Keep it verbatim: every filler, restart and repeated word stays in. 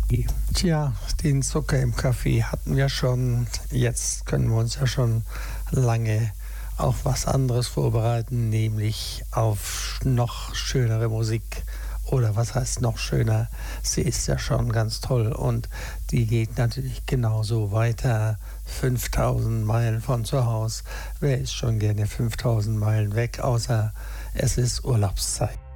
Tja, den Zucker im Kaffee hatten wir schon. Jetzt können wir uns ja schon lange auf was anderes vorbereiten, nämlich auf noch schönere Musik. Oder was heißt noch schöner? Sie ist ja schon ganz toll und die geht natürlich genauso weiter. fünftausend Meilen von zu Hause. Wer ist schon gerne fünftausend Meilen weg, außer es ist Urlaubszeit?